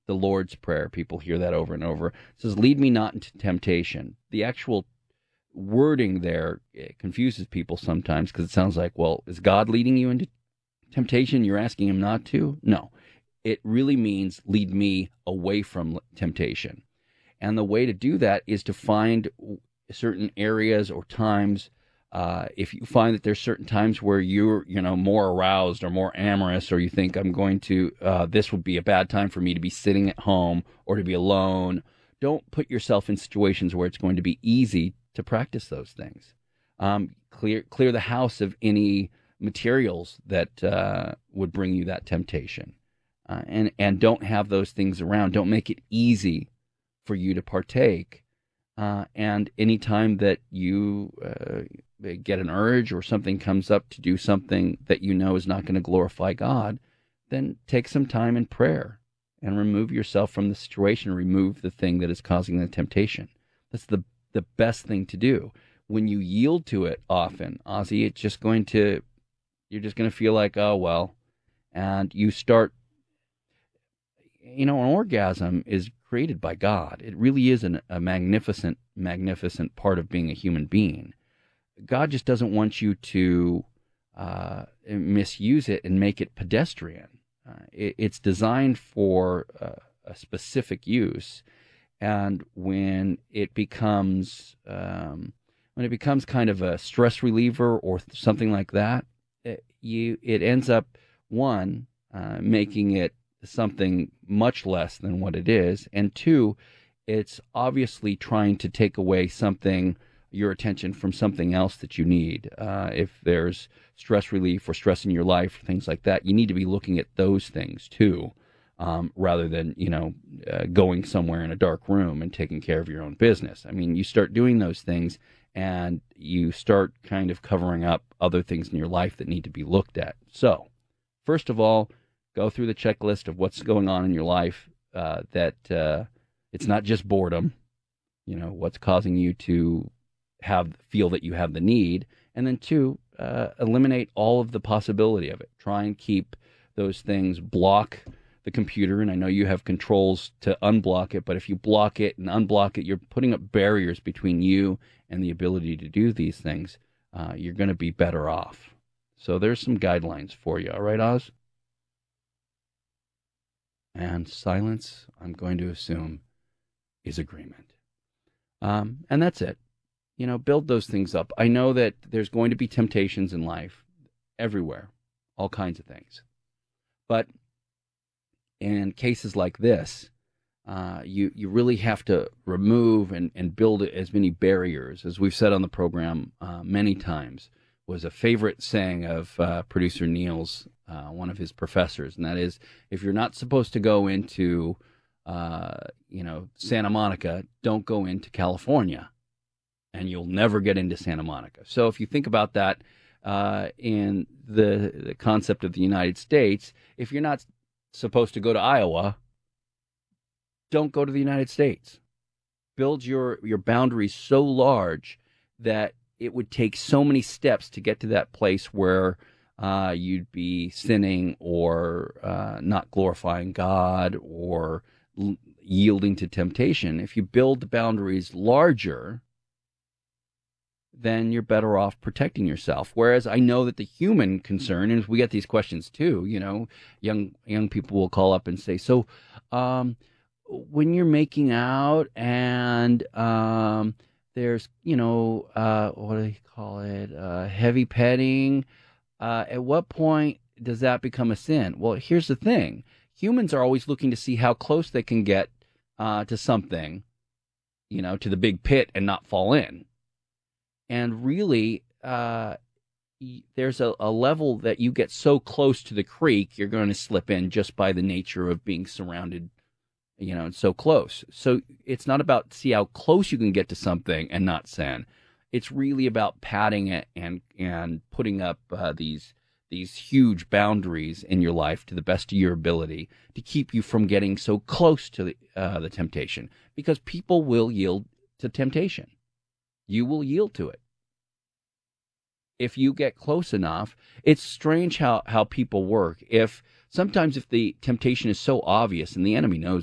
the Lord's Prayer. People hear that over and over. It says, lead me not into temptation. The actual wording there confuses people sometimes because it sounds like, well, is God leading you into temptation? You're asking him not to? No. It really means lead me away from temptation. And the way to do that is to find certain areas or times. If you find that there's certain times where you're, more aroused or more amorous, or you think this would be a bad time for me to be sitting at home or to be alone, don't put yourself in situations where it's going to be easy to practice those things. Clear the house of any materials that would bring you that temptation. And don't have those things around. Don't make it easy for you to partake. And anytime that you get an urge or something comes up to do something that you know is not going to glorify God, then take some time in prayer and remove yourself from the situation, remove the thing that is causing the temptation. That's the best thing to do. When you yield to it often, Ozzy, you're just going to feel like, oh, well, and you start, an orgasm is created by God. It really is a magnificent, magnificent part of being a human being. God just doesn't want you to misuse it and make it pedestrian. It's designed for a specific use, and when it becomes kind of a stress reliever or something like that, it ends up making it something much less than what it is, and two, it's obviously trying to take away your attention from something else that you need. If there's stress relief or stress in your life, things like that, you need to be looking at those things too, rather than going somewhere in a dark room and taking care of your own business. I mean, you start doing those things and you start kind of covering up other things in your life that need to be looked at. So, first of all, go through the checklist of what's going on in your life, that it's not just boredom, what's causing you to feel that you have the need. And then two, eliminate all of the possibility of it. Try and keep those things, block the computer. And I know you have controls to unblock it, but if you block it and unblock it, you're putting up barriers between you and the ability to do these things. You're going to be better off. So there's some guidelines for you. All right, Oz? And silence, I'm going to assume, is agreement. And that's it. Build those things up. I know that there's going to be temptations in life everywhere, all kinds of things. But in cases like this, you really have to remove and build as many barriers. As we've said on the program many times, was a favorite saying of producer Neil's, one of his professors, and that is, if you're not supposed to go into, Santa Monica, don't go into California, and you'll never get into Santa Monica. So if you think about that in the concept of the United States, if you're not supposed to go to Iowa, don't go to the United States. Build your boundaries so large that it would take so many steps to get to that place where you'd be sinning or not glorifying God or yielding to temptation. If you build the boundaries larger, then you're better off protecting yourself. Whereas I know that the human concern, and we get these questions too, young people will call up and say, so when you're making out and there's, what do they call it, heavy petting, at what point does that become a sin? Well, here's the thing. Humans are always looking to see how close they can get to something, to the big pit and not fall in. And really, there's a level that you get so close to the creek, you're going to slip in just by the nature of being surrounded, so close. So it's not about see how close you can get to something and not sin. It's really about padding it and putting up these huge boundaries in your life to the best of your ability to keep you from getting so close to the temptation. Because people will yield to temptation. You will yield to it. If you get close enough, it's strange how people work. Sometimes if the temptation is so obvious, and the enemy knows